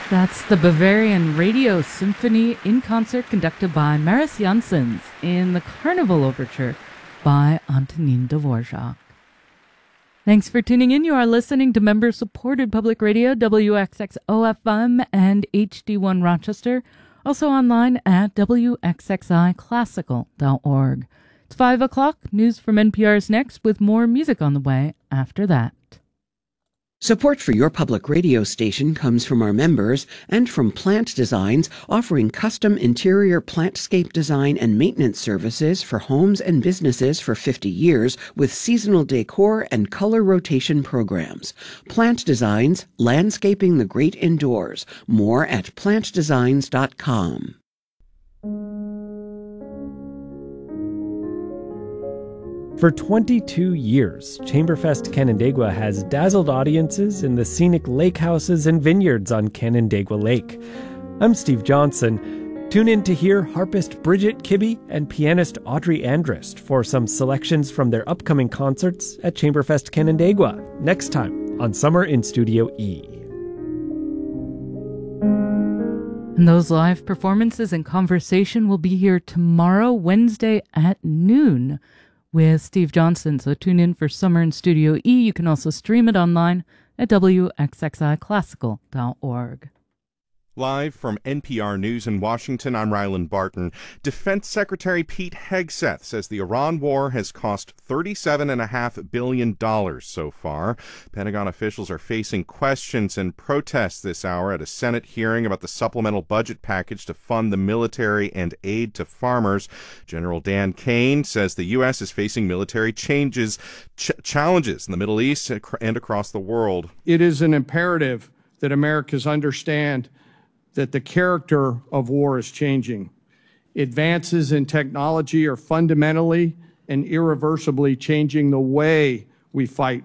That's the Bavarian Radio Symphony in concert conducted by Marius Janssens in the Carnival Overture by Antonin Dvorak. Thanks for tuning in. You are listening to member-supported public radio, WXXO-FM and HD1 Rochester, also online at WXXIClassical.org. It's 5 o'clock. News from NPR is next with more music on the way after that. Support for your public radio station comes from our members and from Plant Designs, offering custom interior plantscape design and maintenance services for homes and businesses for 50 years with seasonal decor and color rotation programs. Plant Designs, landscaping the great indoors. More at plantdesigns.com. For 22 years, Chamberfest Canandaigua has dazzled audiences in the scenic lake houses and vineyards on Canandaigua Lake. I'm Steve Johnson. Tune in to hear harpist Bridget Kibbe and pianist Audrey Andrist for some selections from their upcoming concerts at Chamberfest Canandaigua next time on Summer in Studio E. And those live performances and conversation will be here tomorrow, Wednesday at noon, with Steve Johnson. So tune in for Summer in Studio E. You can also stream it online at WXXIClassical.org. Live from NPR News in Washington, I'm Ryland Barton. Defense Secretary Pete Hegseth says the Iran war has cost $37.5 billion so far. Pentagon officials are facing questions and protests this hour at a Senate hearing about the supplemental budget package to fund the military and aid to farmers. General Dan Kane says the U.S. is facing military challenges in the Middle East and across the world. It is an imperative that Americans understand that the character of war is changing. Advances in technology are fundamentally and irreversibly changing the way we fight